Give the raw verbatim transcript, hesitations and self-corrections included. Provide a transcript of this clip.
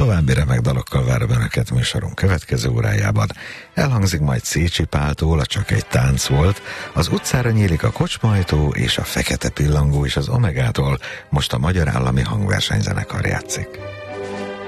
További remek dalokkal várom Önöket műsorunk következő órájában. Elhangzik majd Szécsi Páltól a Csak egy tánc volt, az Utcára nyílik a kocsmajtó és a Fekete pillangó és az Omegától most a Magyar Állami Hangversenyzenekar játszik.